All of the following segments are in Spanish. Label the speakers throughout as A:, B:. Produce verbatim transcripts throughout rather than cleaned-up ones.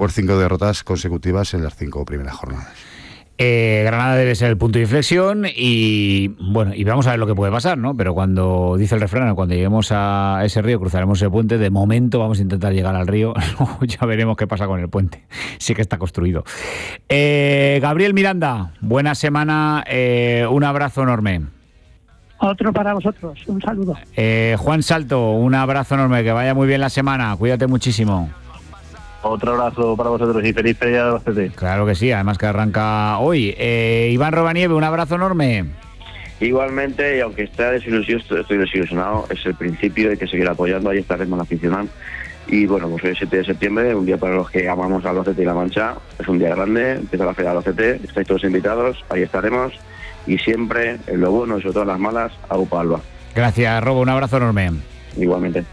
A: por cinco derrotas consecutivas en las cinco primeras jornadas.
B: Eh, Granada debe ser el punto de inflexión y bueno, y vamos a ver lo que puede pasar, ¿no? Pero cuando dice el refrán, cuando lleguemos a ese río, cruzaremos ese puente. De momento vamos a intentar llegar al río. Ya veremos qué pasa con el puente. Sí que está construido. Eh, Gabriel Miranda, buena semana, eh, un abrazo enorme.
C: Otro para vosotros, un saludo.
B: Eh, Juan Salto, un abrazo enorme, que vaya muy bien la semana, cuídate muchísimo.
D: Otro abrazo para vosotros y feliz feria de Albacete.
B: Claro que sí, además que arranca hoy. Eh, Iván Robanieve, un abrazo enorme.
E: Igualmente, y aunque esté desilusionado, estoy desilusionado, es el principio, hay que seguir apoyando, ahí estaremos aficionados. Y bueno, pues hoy el siete de septiembre, un día para los que amamos a Albacete y La Mancha, es un día grande, empieza la feria de Albacete, estáis todos invitados, ahí estaremos, y siempre, en lo bueno y sobre todo en las malas, Aupa Alba.
B: Gracias, Robo, un abrazo enorme.
E: Igualmente.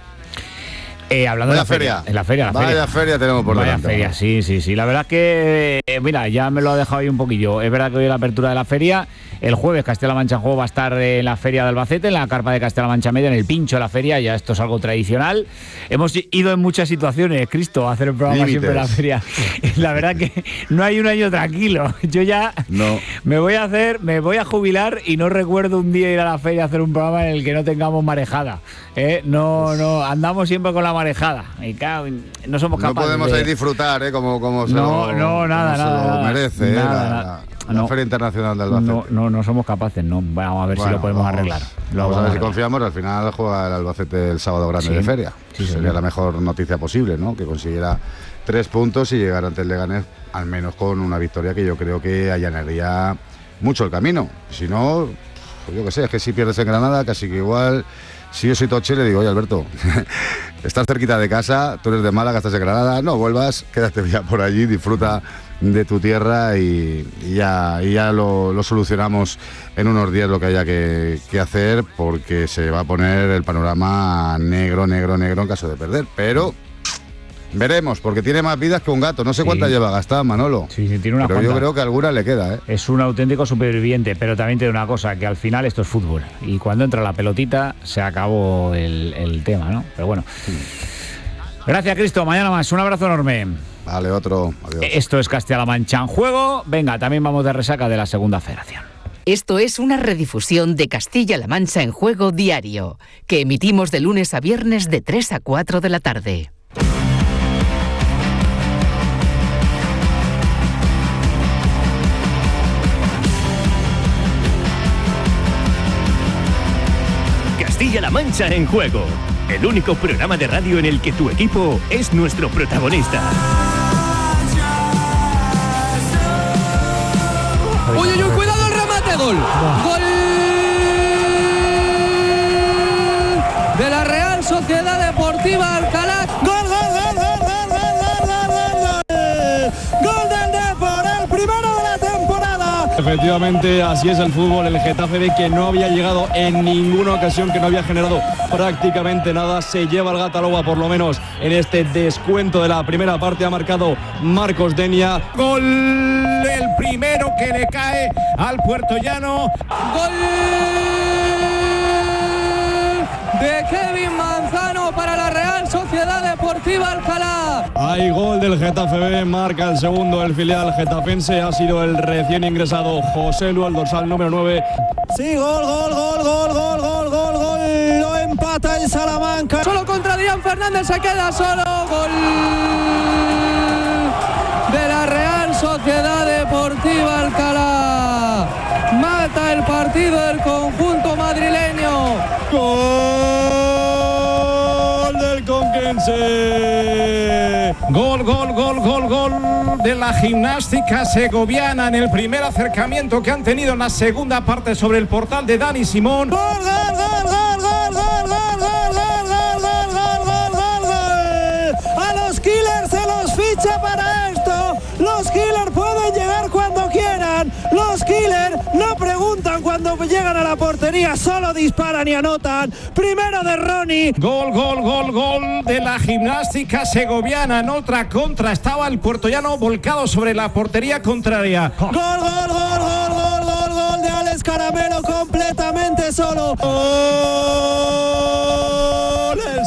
B: Eh, hablando
A: Vaya
B: de la feria,
A: feria.
B: En la feria, la
A: Vaya
B: feria.
A: feria tenemos por
B: Vaya
A: delante.
B: feria, sí, sí, sí. La verdad es que, eh, mira, ya me lo ha dejado ahí un poquillo. Es verdad que hoy es la apertura de la feria. El jueves Castilla-La Mancha en Juego va a estar en la feria de Albacete, en la carpa de Castilla-La Mancha Media, en el pincho de la feria. Ya esto es algo tradicional. Hemos ido en muchas situaciones, Cristo, a hacer el programa
A: Límites.
B: siempre en la feria. La verdad que no hay un año tranquilo. Yo ya
A: No.
B: me voy a hacer, me voy a jubilar y no recuerdo un día ir a la feria a hacer un programa en el que no tengamos marejada. ¿eh? No, no, andamos siempre con la marejada. Y claro, no somos
A: No
B: capaces
A: podemos
B: de...
A: ahí disfrutar, ¿eh? Como, como se
B: No,
A: lo,
B: no, nada,
A: como
B: nada,
A: se lo
B: nada.
A: merece, ¿eh?
B: Nada,
A: la,
B: nada.
A: la
B: No.
A: Feria Internacional de Albacete.
B: No, no, no somos capaces, no. Vamos a ver
A: Bueno,
B: si lo podemos
A: vamos,
B: arreglar. Lo
A: Vamos a ver si
B: arreglar.
A: confiamos. Al final juega el Albacete el sábado grande
B: Sí.
A: de feria.
B: Sí,
A: Sería
B: señor.
A: la mejor noticia posible, ¿no? Que consiguiera tres puntos y llegar ante el Leganés, al menos con una victoria que yo creo que allanaría mucho el camino. Si no, pues yo qué sé, es que si pierdes en Granada, casi que igual. Si yo soy Toche, le digo, oye Alberto, estás cerquita de casa, tú eres de Málaga, estás en Granada, no vuelvas, quédate ya por allí, disfruta de tu tierra y, y ya, y ya lo, lo solucionamos en unos días lo que haya que, que hacer, porque se va a poner el panorama negro, negro, negro en caso de perder. Pero veremos, porque tiene más vidas que un gato. No sé
B: Sí.
A: cuántas lleva gastada, Manolo.
B: Sí, sí, tiene una
A: Pero yo
B: cuanta.
A: creo que alguna le queda, ¿eh?
B: Es un auténtico superviviente, pero también te digo una cosa, que al final esto es fútbol. Y cuando entra la pelotita, se acabó el, el tema, ¿no? Pero bueno. Gracias, Cristo. Mañana más. Un abrazo enorme.
A: Vale, otro. Adiós.
B: Esto es Castilla-La Mancha en Juego. Venga, también vamos de resaca de la Segunda Federación.
F: Esto es una redifusión de Castilla-La Mancha en Juego diario, que emitimos de lunes a viernes de tres a cuatro de la tarde.
G: Castilla-La Mancha en Juego, el único programa de radio en el que tu equipo es nuestro protagonista.
H: Uy, uy, uy, cuidado el remate, gol. Gol de la Real Sociedad Deportiva Alcalá. Gol, gol, gol, gol, gol, gol, gol, gol, gol, gol. Gol del Depor, el primero de la temporada.
I: Efectivamente, así es el fútbol. El Getafe B, que no había llegado en ninguna ocasión, que no había generado prácticamente nada, se lleva el gato al agua, por lo menos en este descuento de la primera parte. Ha marcado Marcos Denia.
J: Gol, el primero que le cae al puertollano.
H: Gol de Kevin Manzano para la Real Sociedad Deportiva Alcalá.
I: Hay gol del Getafe B, marca el segundo el filial getafense. Ha sido el recién ingresado José Lu, el dorsal número nueve.
H: Sí, gol, gol, gol, gol, gol, gol, gol, gol. Lo empata el Salamanca. Solo contra Adrián Fernández, se queda solo. Gol de la Real Sociedad Deportiva Alcalá. Mata el partido del conjunto madrileño.
I: Gol del conquense.
J: Gol, gol, gol, gol, gol de la Gimnástica Segoviana en el primer acercamiento que han tenido en la segunda parte sobre el portal de Dani Simón.
H: Gol, gol, gol, gol, gol, gol, gol, gol, gol, gol, gol, gol, gol, gol, gol. A los Killers se los ficha para esto. Los Killers pueden llegar cuando quieran. Los Killers no preguntan cuando llegan a la portería, solo disparan y anotan. Primero de Ronnie.
J: Gol, gol, gol, gol de la Gimnástica Segoviana. En otra contra estaba el puertollano volcado sobre la portería contraria.
H: Gol, gol, gol, gol, gol, gol, gol de Alex Caramelo completamente solo.
I: Gol, el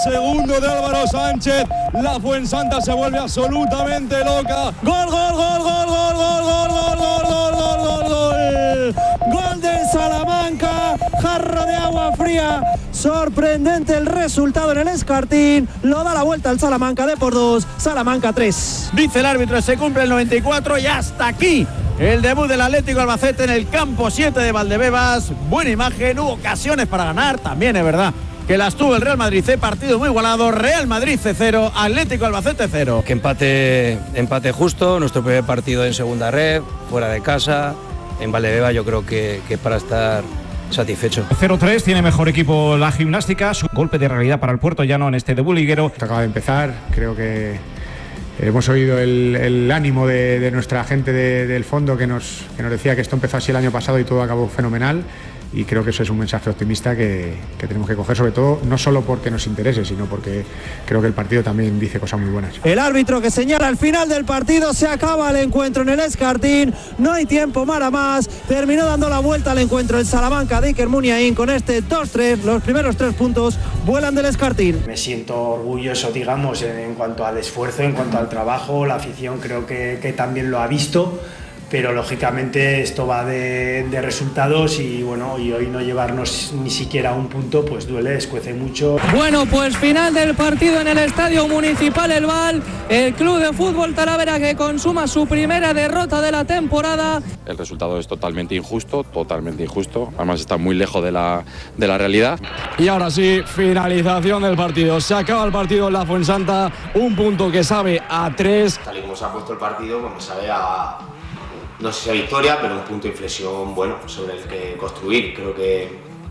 I: segundo de Álvaro Sánchez. La Fuensanta se vuelve absolutamente loca.
H: Gol, gol, gol, gol, gol, gol, gol, gol, gol, gol, gol, gol, gol. Gol del Salamanca, jarro de agua fría. Sorprendente el resultado en el Escartín. Lo da la vuelta al Salamanca de por dos. Salamanca tres.
K: Dice el árbitro, se cumple el noventa y cuatro y hasta aquí el debut del Atlético Albacete en el campo siete de Valdebebas. Buena imagen, hubo ocasiones para ganar, también es verdad que las tuvo el Real Madrid C, partido muy igualado. Real Madrid C cero, Atlético Albacete cero.
L: Que empate, empate justo, nuestro primer partido en segunda red, fuera de casa, en Valdebebas, yo creo que, que para estar satisfecho.
J: cero tres, tiene mejor equipo la Gimnástica, su golpe de realidad para el Puerto Llano en este debut liguero.
M: Acaba de empezar, creo que hemos oído el, el ánimo de, de nuestra gente de, del fondo que nos, que nos decía que esto empezó así el año pasado y todo acabó fenomenal. Y creo que eso es un mensaje optimista que, que tenemos que coger, sobre todo no solo porque nos interese, sino porque creo que el partido también dice cosas muy buenas.
H: El árbitro que señala al final del partido, se acaba el encuentro en el Escartín, no hay tiempo para más, terminó dando la vuelta al encuentro el Salamanca de Iker Muniain con este dos tres, los primeros tres puntos vuelan del Escartín.
N: Me siento orgulloso, digamos, en, en cuanto al esfuerzo, en cuanto al trabajo, la afición creo que, que también lo ha visto. Pero lógicamente esto va de, de resultados y bueno, y hoy no llevarnos ni siquiera un punto pues duele, escuece mucho.
O: Bueno, pues final del partido en el Estadio Municipal El Val, el Club de Fútbol Talavera que consuma su primera derrota de la temporada.
P: El resultado es totalmente injusto, totalmente injusto, además está muy lejos de la, de la realidad.
I: Y ahora sí, finalización del partido, se acaba el partido en la Fuensanta, un punto que sabe a tres.
Q: Tal y como se ha puesto el partido, pues me sabe a... no sé si a victoria, pero un punto de inflexión bueno sobre el que construir. Creo que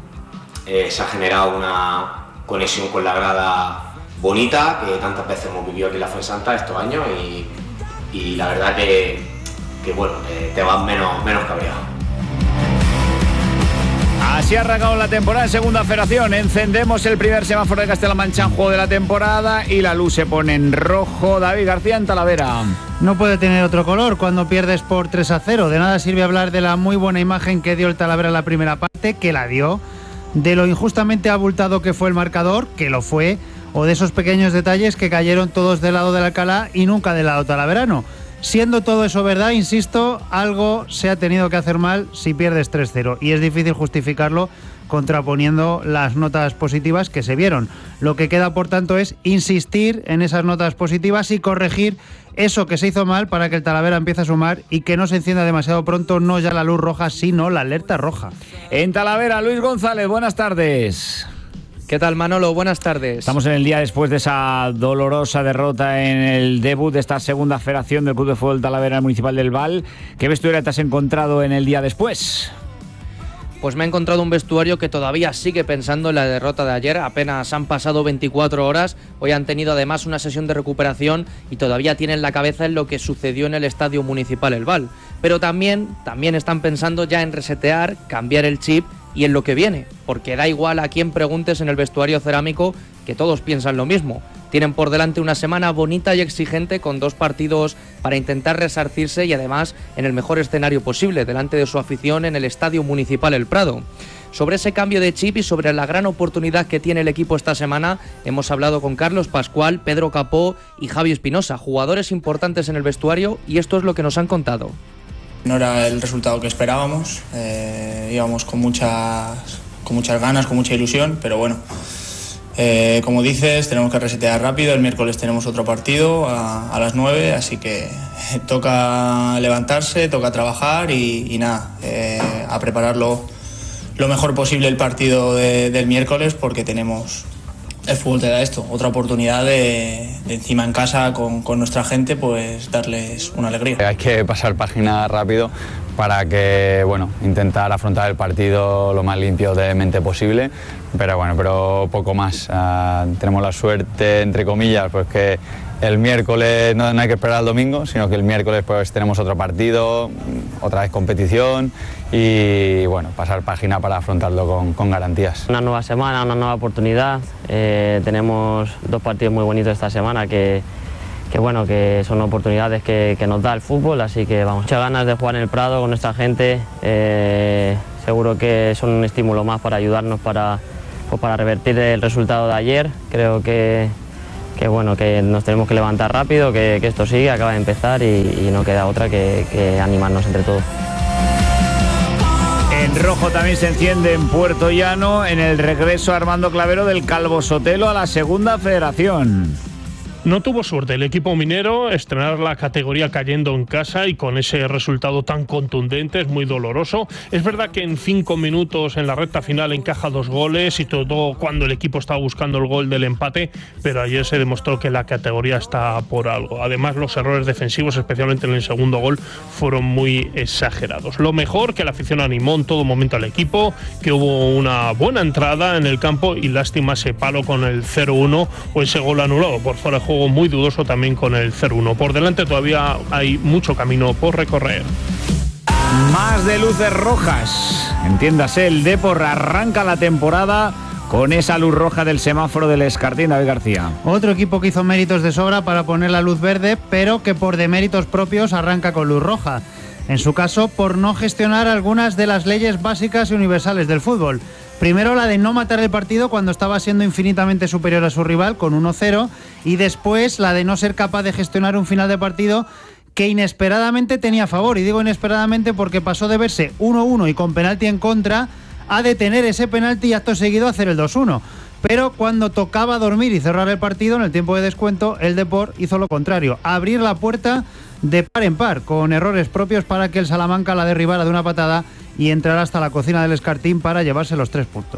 Q: eh, se ha generado una conexión con la grada bonita que tantas veces hemos vivido aquí en la Fuensanta estos años y, y la verdad que, que bueno, eh, te vas menos, menos cabreado.
B: Así ha arrancado la temporada en Segunda Federación. Encendemos el primer semáforo de Castilla-La Mancha en juego de la temporada y la luz se pone en rojo. David García en Talavera.
R: No puede tener otro color cuando pierdes por tres a cero. De nada sirve hablar de la muy buena imagen que dio el Talavera en la primera parte, que la dio, de lo injustamente abultado que fue el marcador, que lo fue, o de esos pequeños detalles que cayeron todos del lado del Alcalá y nunca del lado talaverano. Siendo todo eso verdad, insisto, algo se ha tenido que hacer mal si pierdes tres cero y es difícil justificarlo contraponiendo las notas positivas que se vieron. Lo que queda, por tanto, es insistir en esas notas positivas y corregir eso que se hizo mal para que el Talavera empiece a sumar y que no se encienda demasiado pronto, no ya la luz roja, sino la alerta roja.
B: En Talavera, Luis González, buenas tardes.
S: ¿Qué tal, Manolo? Buenas tardes.
B: Estamos en el día después de esa dolorosa derrota en el debut de esta segunda federación del Club de Fútbol Talavera Municipal del Val. ¿Qué vestuario te has encontrado en el día después?
S: Pues me he encontrado un vestuario que todavía sigue pensando en la derrota de ayer. Apenas han pasado veinticuatro horas. Hoy han tenido además una sesión de recuperación y todavía tienen la cabeza en lo que sucedió en el Estadio Municipal El Val. Pero también, también están pensando ya en resetear, cambiar el chip y en lo que viene, porque da igual a quién preguntes en el vestuario cerámico, que todos piensan lo mismo. Tienen por delante una semana bonita y exigente con dos partidos para intentar resarcirse y además en el mejor escenario posible, delante de su afición en el Estadio Municipal El Prado. Sobre ese cambio de chip y sobre la gran oportunidad que tiene el equipo esta semana, hemos hablado con Carlos Pascual, Pedro Capó y Javi Espinosa, jugadores importantes en el vestuario, y esto es lo que nos han contado.
T: No era el resultado que esperábamos, eh, íbamos con muchas, con muchas ganas, con mucha ilusión, pero bueno, eh, como dices, tenemos que resetear rápido. El miércoles tenemos otro partido a, a las nueve, así que toca levantarse, toca trabajar y, y nada, eh, a prepararlo lo mejor posible el partido de, del miércoles, porque tenemos... El fútbol te da esto, otra oportunidad de, de encima en casa con, con nuestra gente, pues darles una alegría.
U: Hay que pasar página rápido para que, bueno, intentar afrontar el partido lo más limpio de mente posible, pero bueno, pero poco más. Uh, tenemos la suerte, entre comillas, pues que el miércoles no, no hay que esperar al domingo, sino que el miércoles pues tenemos otro partido, otra vez competición y bueno, pasar página para afrontarlo con, con garantías.
V: Una nueva semana, una nueva oportunidad. Eh, tenemos dos partidos muy bonitos esta semana que, que, bueno, que son oportunidades que, que nos da el fútbol, así que vamos, muchas ganas de jugar en el Prado con nuestra gente. Eh, seguro que son un estímulo más para ayudarnos para, pues para revertir el resultado de ayer. Creo que, que, bueno, que nos tenemos que levantar rápido, que, que esto sigue, acaba de empezar y, y no queda otra que, que animarnos entre todos.
B: En rojo también se enciende en Puerto Llano en el regreso Armando Clavero del Calvo Sotelo a la Segunda Federación.
C: No tuvo suerte el equipo minero, estrenar la categoría cayendo en casa y con ese resultado tan contundente, es muy doloroso. Es verdad que en cinco minutos en la recta final encaja dos goles y todo cuando el equipo estaba buscando el gol del empate, pero ayer se demostró que la categoría está por algo. Además, los errores defensivos, especialmente en el segundo gol, fueron muy exagerados. Lo mejor, que la afición animó en todo momento al equipo, que hubo una buena entrada en el campo y lástima ese palo con el cero uno o ese gol anulado por fuera de juego muy dudoso también con el cero uno. Por delante todavía hay mucho camino por recorrer.
B: Más de luces rojas. Entiéndase, el Depor arranca la temporada con esa luz roja del semáforo del Escartín. David García.
R: Otro equipo que hizo méritos de sobra para poner la luz verde, pero que por deméritos propios arranca con luz roja. En su caso, por no gestionar algunas de las leyes básicas y universales del fútbol. Primero la de no matar el partido cuando estaba siendo infinitamente superior a su rival con uno cero, y después la de no ser capaz de gestionar un final de partido que inesperadamente tenía a favor. Y digo inesperadamente porque pasó de verse uno uno y con penalti en contra a detener ese penalti y acto seguido hacer el dos uno. Pero cuando tocaba dormir y cerrar el partido en el tiempo de descuento, el Depor hizo lo contrario, abrir la puerta de par en par, con errores propios para que el Salamanca la derribara de una patada y entrar hasta la cocina del Escartín para llevarse los tres puntos.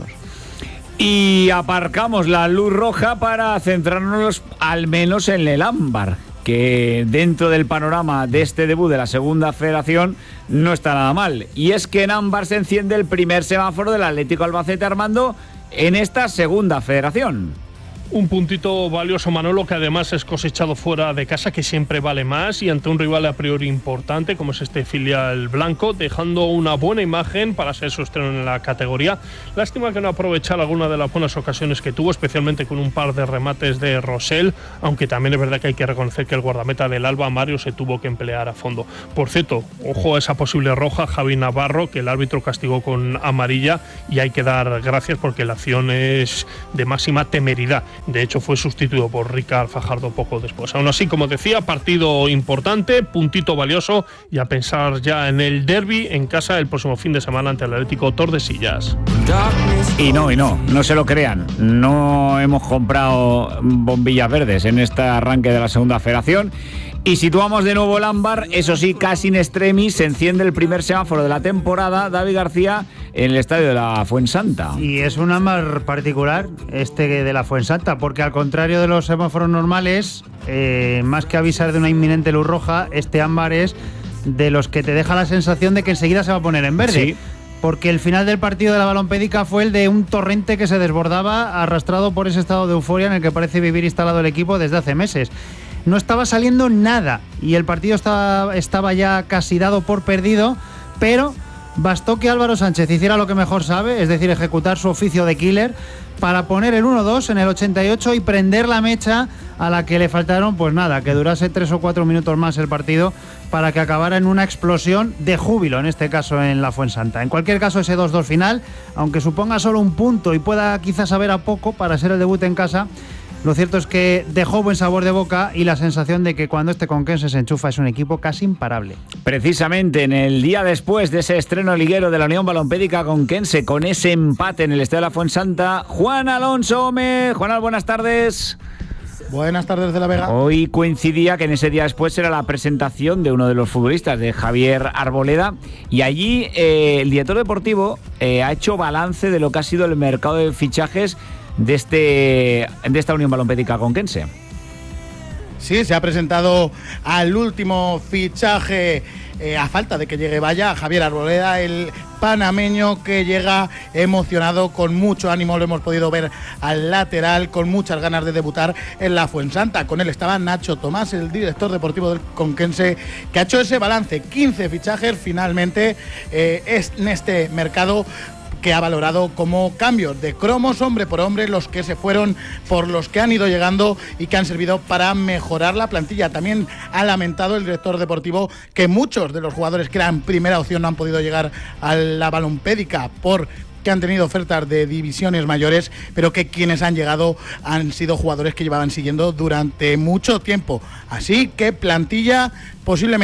B: Y aparcamos la luz roja para centrarnos al menos en el ámbar, que dentro del panorama de este debut de la Segunda Federación no está nada mal. Y es que en ámbar se enciende el primer semáforo del Atlético Albacete, Armando, en esta Segunda Federación.
C: Un puntito valioso, Manolo, que además es cosechado fuera de casa, que siempre vale más, y ante un rival a priori importante como es este filial blanco, dejando una buena imagen para ser su estreno en la categoría. Lástima que no aprovechara alguna de las buenas ocasiones que tuvo, especialmente con un par de remates de Rosell, aunque también es verdad que hay que reconocer que el guardameta del Alba, Mario, se tuvo que emplear a fondo. Por cierto, ojo a esa posible roja, Javi Navarro, que el árbitro castigó con amarilla, y hay que dar gracias porque la acción es de máxima temeridad. De hecho, fue sustituido por Ricard Fajardo poco después. Aún así, como decía, partido importante, puntito valioso, y a pensar ya en el derbi en casa el próximo fin de semana ante el Atlético Tordesillas.
B: Y no, y no, no se lo crean. No hemos comprado bombillas verdes en este arranque de la Segunda Federación. Y situamos de nuevo el ámbar, eso sí, casi in extremis, se enciende el primer semáforo de la temporada, David García, en el estadio de la Fuensanta.
R: Y es un ámbar particular este de la Fuensanta, porque al contrario de los semáforos normales, eh, más que avisar de una inminente luz roja, este ámbar es de los que te deja la sensación de que enseguida se va a poner en verde. Sí. Porque el final del partido de la Balompédica fue el de un torrente que se desbordaba, arrastrado por ese estado de euforia en el que parece vivir instalado el equipo desde hace meses. No estaba saliendo nada y el partido estaba, estaba ya casi dado por perdido, pero bastó que Álvaro Sánchez hiciera lo que mejor sabe, es decir, ejecutar su oficio de killer, para poner el uno dos en el ochenta y ocho y prender la mecha a la que le faltaron, pues nada, que durase tres o cuatro minutos más el partido para que acabara en una explosión de júbilo, en este caso en la Fuensanta. En cualquier caso, ese dos dos final, aunque suponga solo un punto y pueda quizás saber a poco para ser el debut en casa, lo cierto es que dejó buen sabor de boca y la sensación de que cuando este Conquense se enchufa es un equipo casi imparable.
B: Precisamente en el día después de ese estreno liguero de la Unión Balompédica Conquense, con ese empate en el Estadio de la Fuensanta, Juan Alonso Gómez. Juan, buenas tardes.
D: Buenas tardes de la Vega.
B: Hoy coincidía que en ese día después era la presentación de uno de los futbolistas, de Javier Arboleda, y allí eh, el director deportivo eh, ha hecho balance de lo que ha sido el mercado de fichajes de este de esta Unión Balompédica Conquense.
D: Sí, se ha presentado al último fichaje, eh, a falta de que llegue vaya, Javier Arboleda, el panameño que llega emocionado, con mucho ánimo, lo hemos podido ver al lateral, con muchas ganas de debutar en la Fuensanta. Con él estaba Nacho Tomás, el director deportivo del Conquense, que ha hecho ese balance, quince fichajes finalmente eh, es en este mercado, que ha valorado como cambios de cromos hombre por hombre, los que se fueron por los que han ido llegando y que han servido para mejorar la plantilla. También ha lamentado el director deportivo que muchos de los jugadores que eran primera opción no han podido llegar a la Balompédica por que han tenido ofertas de divisiones mayores, pero que quienes han llegado han sido jugadores que llevaban siguiendo durante mucho tiempo. Así que plantilla posiblemente